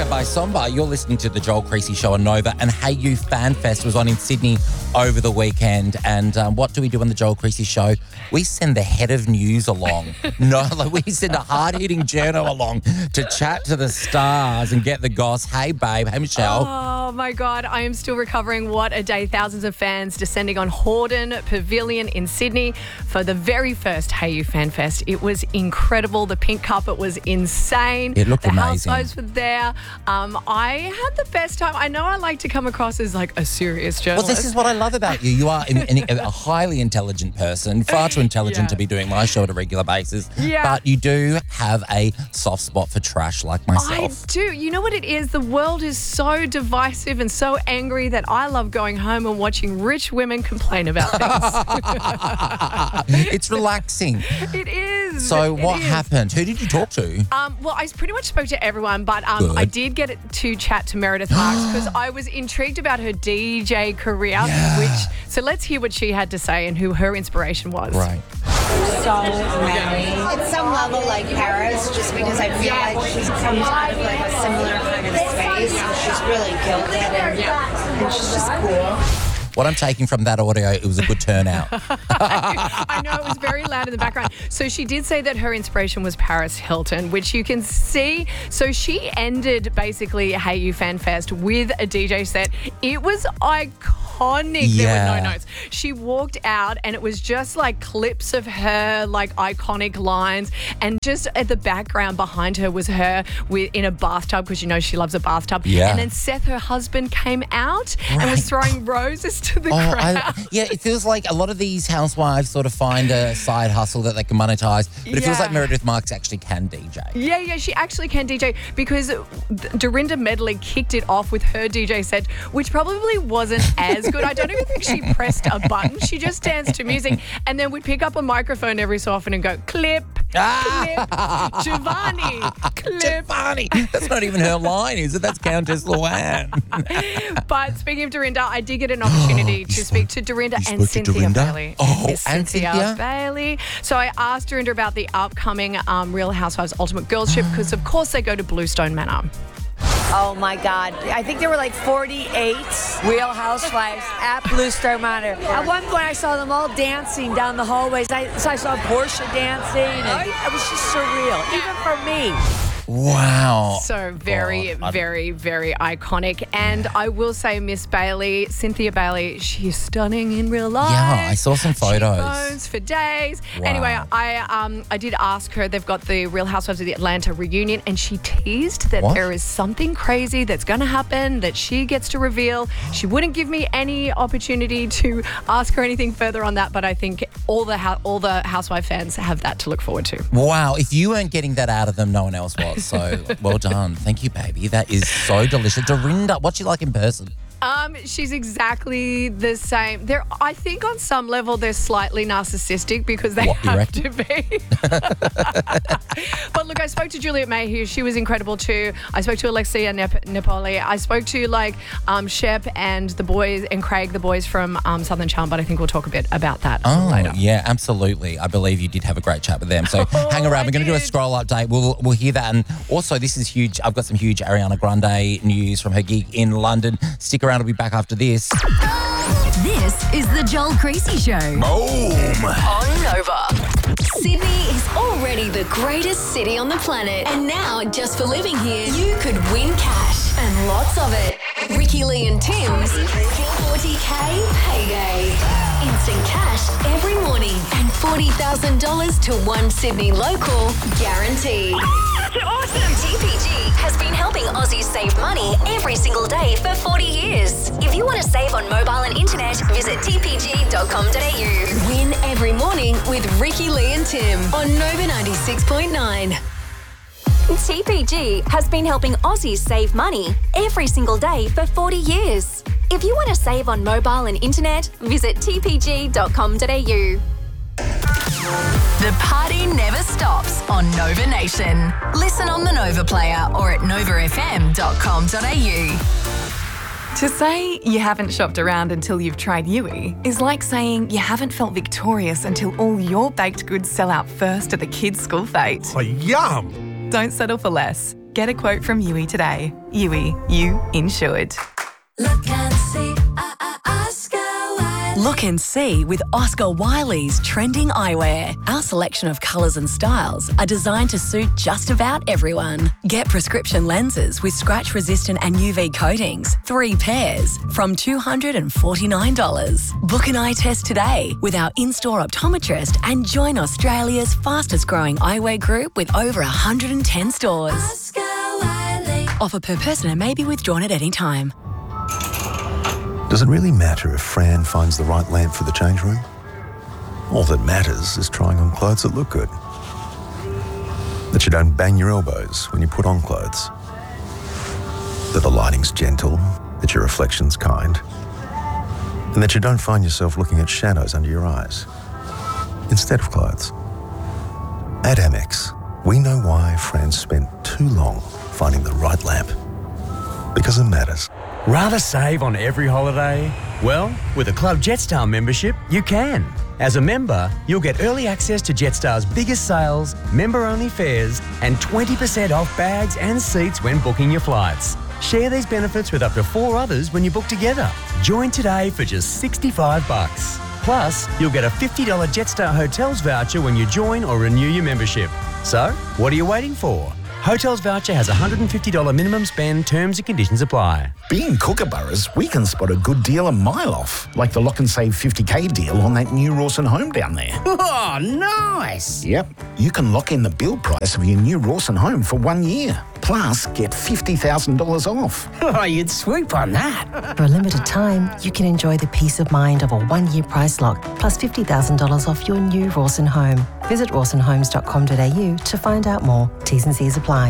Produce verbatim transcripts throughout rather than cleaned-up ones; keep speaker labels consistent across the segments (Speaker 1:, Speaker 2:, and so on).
Speaker 1: Africa by Somba. You're listening to the Joel Creasy Show on Nova, and Hey You Fan Fest was on in Sydney over the weekend. And um, what do we do on the Joel Creasy Show? We send the head of news along. no, like we send a hard-hitting journo along to chat to the stars and get the goss. Hey, babe. Hey, Michelle.
Speaker 2: Oh, my God. I am still recovering. What a day. Thousands of fans descending on Hordern Pavilion in Sydney for the very first Hey You Fan Fest. It was incredible. The pink carpet was insane.
Speaker 1: It looked
Speaker 2: the
Speaker 1: amazing.
Speaker 2: The housewives were there. Um, I had the best time. I know I like to come across as like a serious journalist.
Speaker 1: Well, this is what I love about you. You are an, an, a highly intelligent person, far too intelligent
Speaker 2: Yeah.
Speaker 1: to be doing my show on a regular basis.
Speaker 2: Yeah.
Speaker 1: But you do have a soft spot for trash like myself.
Speaker 2: I do. You know what it is? The world is so divisive and so angry that I love going home and watching rich women complain about things.
Speaker 1: It's relaxing.
Speaker 2: It is.
Speaker 1: So
Speaker 2: It
Speaker 1: what
Speaker 2: is.
Speaker 1: happened? Who did you talk to?
Speaker 2: Um, well, I pretty much spoke to everyone, but um,
Speaker 1: Good.
Speaker 2: I did get to chat to Meredith Marks because I was intrigued about her D J career.
Speaker 1: Yeah.
Speaker 2: Which so let's hear what she had to say and who her inspiration was.
Speaker 1: Right.
Speaker 3: So many. It's some level like Paris, just because I feel like she comes out of like a similar kind of space, and she's really killed it, and, and she's just cool.
Speaker 1: What I'm taking from that audio, it was a good turnout.
Speaker 2: I know it was very loud in the background. So she did say that her inspiration was Paris Hilton, which you can see. So she ended basically Hey You Fan Fest with a D J set. It was iconic.
Speaker 1: Yeah.
Speaker 2: There were no notes. She walked out and it was just like clips of her like iconic lines, and just at the background behind her was her with in a bathtub, because you know she loves a bathtub.
Speaker 1: Yeah.
Speaker 2: And then Seth, her husband, came out and
Speaker 1: Right.
Speaker 2: was throwing roses to the
Speaker 1: Oh,
Speaker 2: crowd.
Speaker 1: I, yeah, it feels like a lot of these housewives sort of find a side hustle that they can monetize, but it feels
Speaker 2: Yeah.
Speaker 1: like Meredith Marks actually can D J.
Speaker 2: Yeah, yeah, she actually can D J, because Dorinda Medley kicked it off with her D J set, which probably wasn't as good. I don't even think she pressed a button. She just danced to music and then would pick up a microphone every so often and go, clip, clip, Giovanni, clip.
Speaker 1: Giovanni. That's not even her line, is it? That's Countess Luann.
Speaker 2: But speaking of Dorinda, I did get an opportunity to speak to Dorinda
Speaker 1: you
Speaker 2: and
Speaker 1: spoke to
Speaker 2: Cynthia
Speaker 1: Dorinda?
Speaker 2: Bailey.
Speaker 1: Oh,
Speaker 2: Miss
Speaker 1: and Cynthia?
Speaker 2: Bailey. So I asked Dorinda about the upcoming um, Real Housewives Ultimate Girls Trip, because of course they go to Bluestone Manor.
Speaker 4: Oh my God. I think there were like forty-eight Real Housewives at Bluestone Manor. At one point I saw them all dancing down the hallways. I, so I saw Portia dancing, and it was just surreal, even for me.
Speaker 1: Wow.
Speaker 2: So very,
Speaker 1: God, I-
Speaker 2: very, very iconic. And I will say, Miss Bailey, Cynthia Bailey, she's stunning in real life.
Speaker 1: Yeah, I saw some photos.
Speaker 2: Cheekbones for days.
Speaker 1: Wow.
Speaker 2: Anyway, I um I did ask her. They've got the Real Housewives of the Atlanta reunion, and she teased that
Speaker 1: What?
Speaker 2: there is something crazy that's going to happen that she gets to reveal. She wouldn't give me any opportunity to ask her anything further on that, but I think all the hou- all the Housewife fans have that to look forward to.
Speaker 1: Wow, if you weren't getting that out of them, no one else was. So well done. Thank you, baby. That is so delicious. Dorinda, what's she like in person?
Speaker 2: Um, she's exactly the same. They're, I think on some level they're slightly narcissistic, because they
Speaker 1: What, you
Speaker 2: have
Speaker 1: reckon?
Speaker 2: to be. But look, I spoke to Juliet Mayhew. She was incredible too. I spoke to Alexia Nep- Napoli. I spoke to like um, Shep and the boys and Craig, the boys from um, Southern Charm. But I think we'll talk a bit about that
Speaker 1: Oh,
Speaker 2: later.
Speaker 1: yeah, absolutely. I believe you did have a great chat with them. So
Speaker 2: Oh,
Speaker 1: hang around.
Speaker 2: I
Speaker 1: We're going to do a
Speaker 2: did.
Speaker 1: scroll update. We'll we'll hear that. And also, this is huge. I've got some huge Ariana Grande news from her gig in London. Stick around. We'll be back after this.
Speaker 5: This is the Joel Creasy Show
Speaker 1: Boom.
Speaker 5: on Nova. Sydney is already the greatest city on the planet. And now, just for living here, you could win cash and lots of it. Ricky Lee and Tim's forty K payday. Instant cash every morning and forty thousand dollars to one Sydney local guaranteed. Awesome! T P G has been helping Aussies save money every single day for forty years. If you want to save on mobile and internet, visit t p g dot com dot a u. Win every morning with Ricky Lee and Tim on Nova ninety-six point nine.
Speaker 6: T P G has been helping Aussies save money every single day for forty years. If you want to save on mobile and internet, visit t p g dot com dot a u.
Speaker 5: The party never stops on Nova Nation. Listen on the Nova Player or at nova f m dot com dot a u.
Speaker 7: To say you haven't shopped around until you've tried Yui is like saying you haven't felt victorious until all your baked goods sell out first at the kids' school fete.
Speaker 8: Oh, yum!
Speaker 7: Don't settle for less. Get a quote from U I today. U I, you insured.
Speaker 5: Look and see, uh, uh, Oscar Wiley.
Speaker 8: Look and see with Oscar Wiley's trending eyewear. Our selection of colours and styles are designed to suit just about everyone. Get prescription lenses with scratch-resistant and U V coatings, three pairs, from two hundred forty-nine dollars. Book an eye test today with our in-store optometrist and join Australia's fastest-growing eyewear group with over one hundred ten stores.
Speaker 5: Oscar Wiley.
Speaker 8: Offer per person and may be withdrawn at any time.
Speaker 9: Does it really matter if Fran finds the right lamp for the change room? All that matters is trying on clothes that look good. That you don't bang your elbows when you put on clothes. That the lighting's gentle, that your reflection's kind, and that you don't find yourself looking at shadows under your eyes instead of clothes. At Amex, we know why Fran spent too long finding the right lamp. Because it matters.
Speaker 10: Rather save on every holiday? Well, with a Club Jetstar membership, you can. As a member, you'll get early access to Jetstar's biggest sales, member-only fares, and twenty percent off bags and seats when booking your flights. Share these benefits with up to four others when you book together. Join today for just sixty-five bucks. Plus, you'll get a fifty dollars Jetstar Hotels voucher when you join or renew your membership. So, what are you waiting for? Hotels voucher has a one hundred fifty dollars minimum spend. Terms and conditions apply.
Speaker 11: Being Kookaburras, we can spot a good deal a mile off, like the Lock and Save fifty K deal on that new Rawson home down there.
Speaker 12: Oh, nice!
Speaker 11: Yep, you can lock in the build price of your new Rawson home for one year. Plus, get fifty thousand dollars off.
Speaker 12: Oh, you'd swoop on that.
Speaker 13: For a limited time, you can enjoy the peace of mind of a one-year price lock, plus fifty thousand dollars off your new Rawson home. Visit rawson homes dot com dot a u to find out more. T's and C's apply.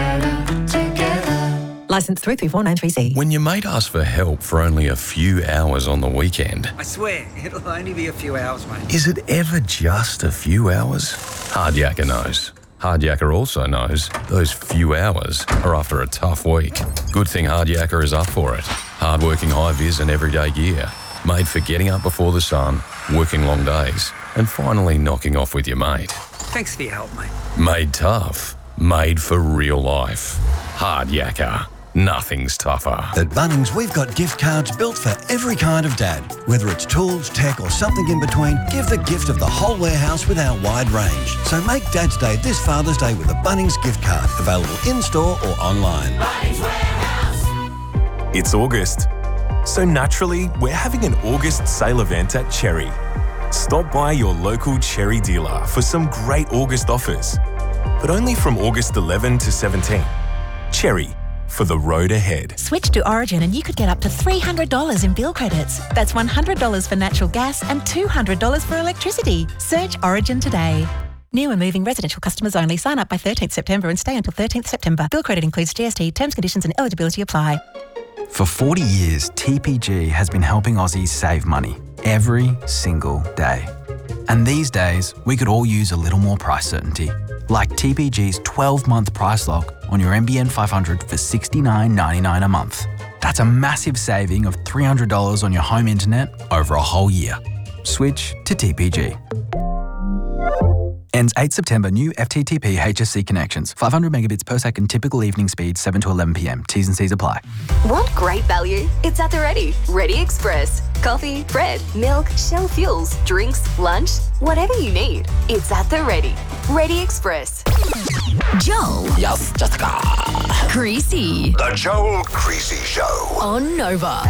Speaker 13: Licence three three four nine three C.
Speaker 14: When your mate asks for help for only a few hours on the weekend,
Speaker 15: I swear, it'll only be a few hours, mate.
Speaker 14: is it ever just a few hours? Hardyaker knows. Hardyaker also knows those few hours are after a tough week. Good thing Hardyaker is up for it. Hardworking high-vis and everyday gear. Made for getting up before the sun, working long days, and finally knocking off with your mate.
Speaker 15: Thanks for your help, mate.
Speaker 14: Made tough. Made for real life. Hardyaker. Nothing's tougher.
Speaker 16: At Bunnings, we've got gift cards built for every kind of dad. Whether it's tools, tech or something in between, give the gift of the whole warehouse with our wide range. So make Dad's Day this Father's Day with a Bunnings gift card. Available in-store or online.
Speaker 17: Bunnings Warehouse. It's August. So naturally, we're having an August sale event at Cherry. Stop by your local Cherry dealer for some great August offers. But only from August eleventh to seventeenth. Cherry, for the road ahead.
Speaker 18: Switch to Origin and you could get up to three hundred dollars in bill credits. That's one hundred dollars for natural gas and two hundred dollars for electricity. Search Origin today. New and moving residential customers only. Sign up by thirteenth September and stay until thirteenth September. Bill credit includes G S T. Terms, conditions and eligibility apply.
Speaker 19: For forty years, T P G has been helping Aussies save money every single day. And these days, we could all use a little more price certainty. Like T P G's twelve-month price lock on your N B N five hundred for sixty-nine ninety-nine a month. That's a massive saving of three hundred dollars on your home internet over a whole year. Switch to T P G. Ends eighth September. New F T T P H S C connections. five hundred megabits per second. Typical evening speed seven to eleven p m. T's and C's apply.
Speaker 6: Want great value? It's at the Ready. Ready Express. Coffee, bread, milk, Shell fuels, drinks, lunch, whatever you need. It's at the Ready. Ready Express.
Speaker 5: Joel.
Speaker 12: Yes, Jessica.
Speaker 5: Creasy.
Speaker 20: The Joel Creasy Show.
Speaker 5: On Nova.